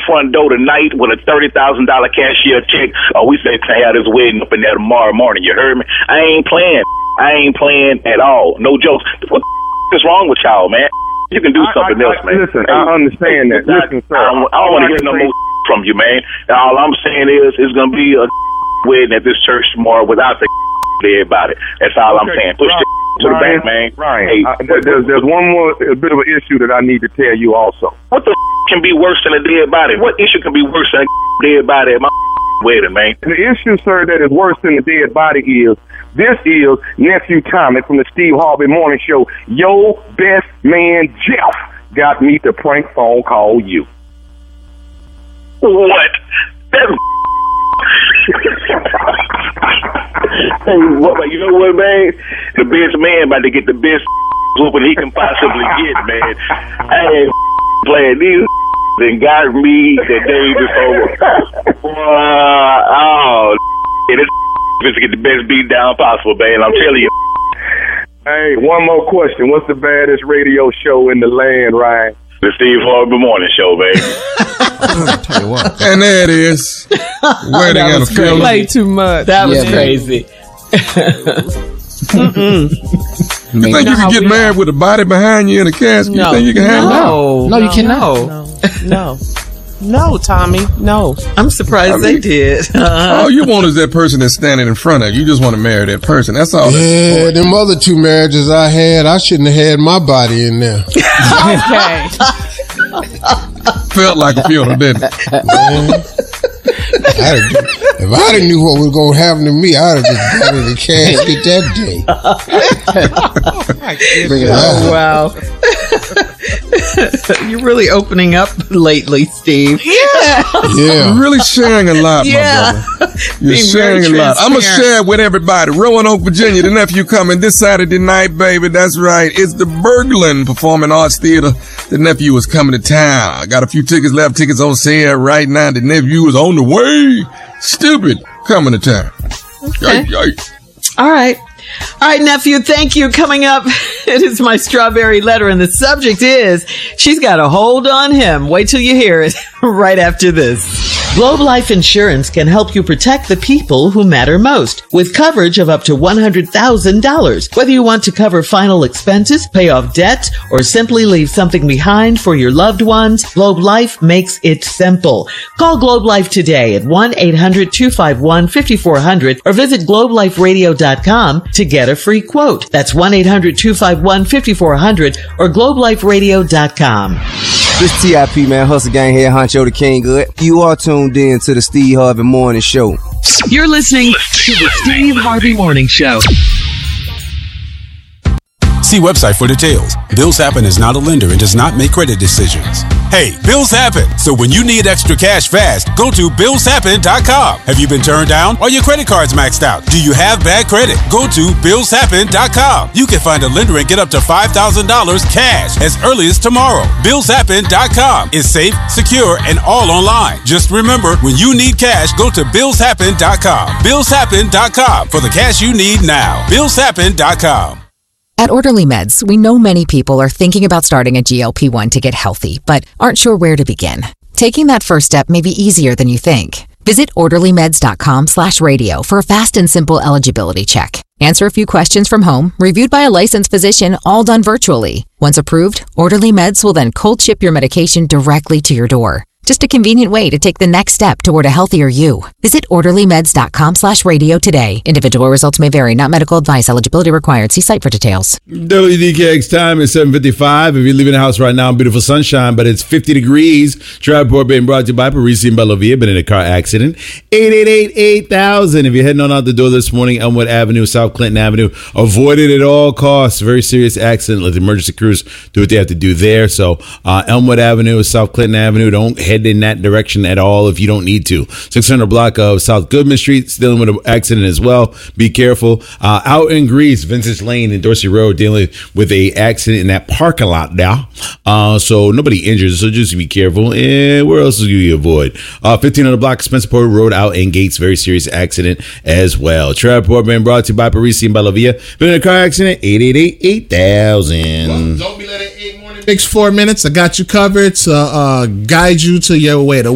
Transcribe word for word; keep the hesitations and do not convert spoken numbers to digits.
front door tonight with a thirty thousand dollars cashier check. Oh, we say to have this wedding up in there tomorrow morning. You heard me? I ain't playing. I ain't playing at all. No jokes. What the is wrong with y'all, man? You can do I, something I, else, I, man. Listen, hey, I understand that. Listen, sir. I don't, I don't want to hear no more from you, man. All I'm saying is it's going to be a wedding at this church tomorrow without the everybody. That's all okay, I'm saying. Push Ryan, the to the back, man. Ryan, hey, I, there's, there's one more a bit of an issue that I need to tell you also. What the can be worse than a dead body? What issue can be worse than a dead body at my wedding, man? The issue, sir, that is worse than a dead body is this is Nephew Tommy from the Steve Harvey Morning Show. Your best man, Jeff, got me to prank phone call you. What? That's hey, what, you know what, man? The best man about to get the best whooping he can possibly get, man. I ain't playing these and got me the day before. Uh, oh, this is to get the best beat down possible, man. I'm telling you. Hey, one more question. What's the baddest radio show in the land, Ryan? The Steve Harvey Morning Show, baby. I'll tell you what. And there it is. Wedding and a funeral. Play too much. That was yeah, crazy. You think you, you can get married with a body behind you in a casket? No. You think you can handle no. that? No, you cannot. No. No. No, Tommy. No. I'm surprised I mean, they did. Uh-huh. All you want is that person that's standing in front of you. You just want to marry that person. That's all. Yeah, that's them other two marriages I had, I shouldn't have had my body in there. Okay. Felt like a funeral, didn't it? Man, I'd have, if I'd have knew what was going to happen to me, I'd have just got in the casket that day. Bring it oh, wow. You're really opening up lately, Steve. Yeah. Yeah. You're really sharing a lot, yeah. my brother. You're Being sharing a lot. I'm going to share it with everybody. Roanoke, Virginia, the nephew coming this Saturday night, baby. That's right. It's the Berglund Performing Arts Theater. The nephew is coming to town. I got a few tickets left. Tickets on sale right now. The nephew is on the way. Stupid. Coming to town. Okay. Yikes, yikes. All right. All right, nephew, thank you. Coming up, it is my strawberry letter, and the subject is, she's got a hold on him. Wait till you hear it right after this. Globe Life Insurance can help you protect the people who matter most with coverage of up to one hundred thousand dollars. Whether you want to cover final expenses, pay off debt, or simply leave something behind for your loved ones, Globe Life makes it simple. Call Globe Life today at one eight hundred two five one five four zero zero or visit globe life radio dot com to get a free quote. That's one eight hundred two five one five four zero zero or globe life radio dot com. This T I P, man, Hustle Gang here, Honcho the King Good. You are tuned in to the Steve Harvey Morning Show. You're listening to the Steve Harvey Morning Show. See website for details. Bills Happen is not a lender and does not make credit decisions. Hey, bills happen. So when you need extra cash fast, go to bills happen dot com. Have you been turned down? Are your credit cards maxed out? Do you have bad credit? Go to bills happen dot com. You can find a lender and get up to five thousand dollars cash as early as tomorrow. bills happen dot com is safe, secure, and all online. Just remember, when you need cash, go to bills happen dot com. bills happen dot com for the cash you need now. bills happen dot com. At Orderly Meds, we know many people are thinking about starting a G L P one to get healthy, but aren't sure where to begin. Taking that first step may be easier than you think. Visit orderly meds dot com slash radio for a fast and simple eligibility check. Answer a few questions from home, reviewed by a licensed physician, all done virtually. Once approved, Orderly Meds will then cold ship your medication directly to your door. Just a convenient way to take the next step toward a healthier you. Visit orderly meds dot com slash radio today. Individual results may vary, not medical advice. Eligibility required. See site for details. W D K X time is seven fifty-five. If you're leaving the house right now, beautiful sunshine, but it's fifty degrees. Drive report being brought to you by Parisi and Bellavia. Been in a car accident. eight eight eight, eight thousand. If you're heading on out the door this morning, Elmwood Avenue, South Clinton Avenue, avoid it at all costs. Very serious accident. Let the emergency crews do what they have to do there. So uh, Elmwood Avenue, South Clinton Avenue, don't head in that direction at all if you don't need to. six hundred block of South Goodman Street, dealing with an accident as well. Be careful. Uh, out in Greece, Vintage Lane and Dorsey Road, dealing with a accident in that parking lot now. Uh, so nobody injured, so just be careful. And where else do you avoid? Uh, fifteen hundred block, Spencerport Road, out in Gates, very serious accident as well. Traffic report being brought to you by Parisi and Bellavia. Been in a car accident, eight eight eight, eight thousand. Well, don't be letting eight morning. Next four minutes, I got you covered to uh, guide you to your way to